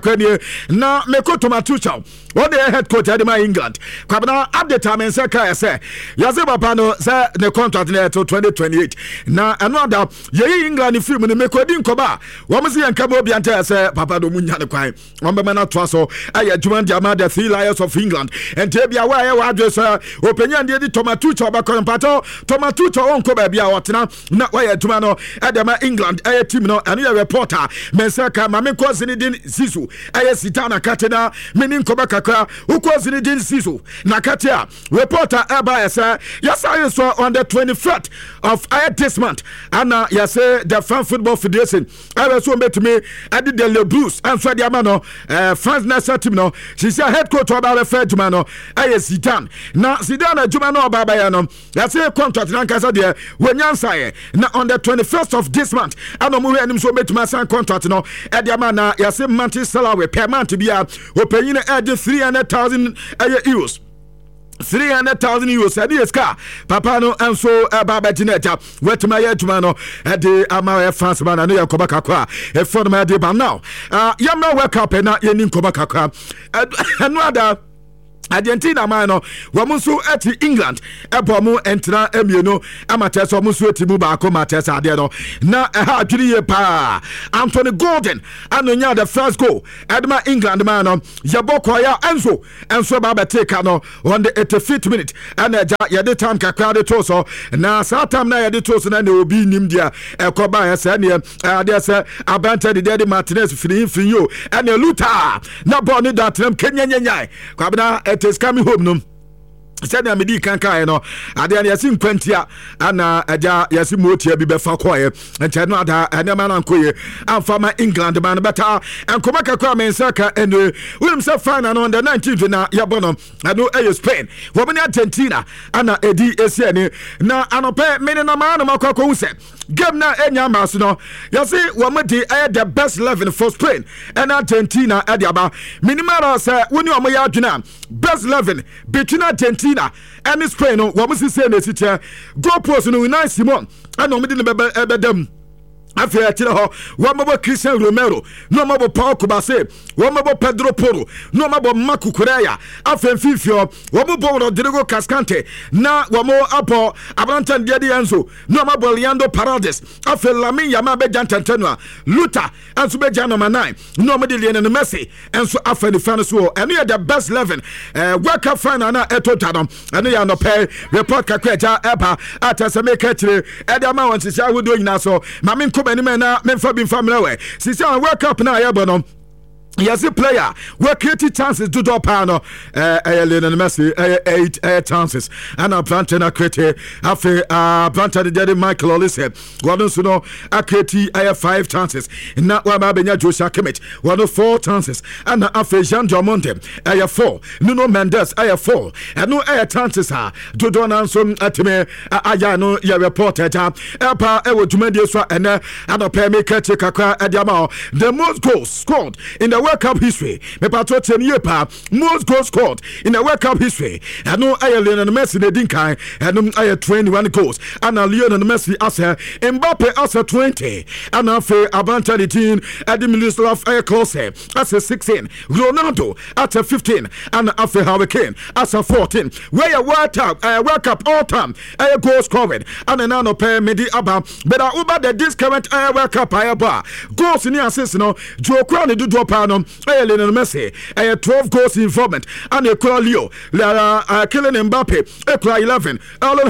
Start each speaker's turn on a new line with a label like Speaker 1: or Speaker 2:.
Speaker 1: na Meko Tomatucha, what the head coach at England. Kwabena update time and say, Yaziba Pano, say the contract to 2028. Now, another, ye England, if you Meko Dinkoba, Wamasi and Cabo Bianta, say Papa Domunya Quine, Wambamana Twaso, I joined the 3 Lions of England, and Tabia Wire address, opinion, the Tomatucha, Bacon Pato, Tomatucha, Uncle Babia, Watina, not why Tumano, Adama England, a Timno, and a reporter, Mensaka, Mamiko Zinedine Zizu. Sitana Katena, meaning Kobakaka, who caused in Sisu, Nakatia, reporter Aba, yes, I saw on the 23rd of this month, and yes, the France Football Federation. I was so met me, I did the Le Blues, and Fred Yamano, France Nasa Timno, she said head coach about a Fred Jumano, I Sitan. Now, Sidana Jumano Babayano, that's a contract, Nankasa there, when Yansaye, now on the 21st of this month, and I'm going to make my son contract, no, at Yamana, yes, Mantis salary per month to be a paying 300,000 euros. 300,000 euros at the car. Papano and so Babatineta, wet my Edmano at the Amara France man and Kobakakwa, a former Deba now. Yama wake up and not in Kobakakwa. And rather. Argentina mano wamusu eti England ebomu entra emieno amateso wamusu eti mubako matesa ade no na ha dwiye pa Anthony Gordon anonya the first goal edma England mano yaboko ya enso baba take no on the 85th minute and yede time kakra de to so na satam na yede to so na obi nim dia ekoba ya se ne ade se abanta de Daddy Martinez finyo and Luta na ball ni that kenyanyanya kwabna it is coming home no said na medi kanka no ade na yasi nkwantia ana aja yasi motia bi befa koye nche no ada anema na nkoye amfama England man beta enkoma kakwa mensaka ene we say final on the 19th na yabono ado Spain wo bani Argentina ana edi esiane na anope mene na ma na makwa use game na enya maso no yasi wo medi the best 11 for Spain and Argentina adiaba minimal say woni o ya adwena best 11 between Argentina and Spain no wo msi say na sitia goal post no Unai Simon and o medi ne bedam afia tire ho wamabo Christian Romero no mabo Paul Kobase wamabo Pedro Porro no mabo Marco Correa afia fifio wamabo Rodrigo Cascante na wamo apo Abrantan Diadi Enzo no mabo Leandro Paredes afia Lamine Yamal bejantantanwa Luta anso bejano manai no mabo Lionel Messi enso afia the fans wo and the best 11 World Cup final na etotadom and ya no pay report kakweja eba atasemeka tire edama wonsisia wodo nyina so mame many men are men for being family. Since I wake up now, I yes, a player. We created chances to do pano. Lionel Messi 8 chances, and I planted a crate. After planted the Michael Olise. One also know a crate. I have 5 chances. Not one Benya Joshua Kimmich. 1 of 4 chances, and after Jean Diamonte, I have 4. Nuno Mendes, I have 4. And no air chances are to do an answer at me. I know your reported. Epa, I would do so and I pay me catch a kakra at Yamao. The most goals scored in the World Cup history. Me patro 10 year pa most goals scored in the World Cup history. I know Lionel Messi the dinkai and I 21 goals. And Lionel Messi as Mbappe as 20. And after Abanta the team at the Miroslav Klose as 16. Ronaldo at 15. And after Harry Kane as 14. Where a World Cup all time goal scoring. And another pay Medi Abba. But over the this current World Cup goals in the assist no Joe Crown do drop Lionel Messi 12 goals involvement and Leo Kylian Mbappe 11 Erling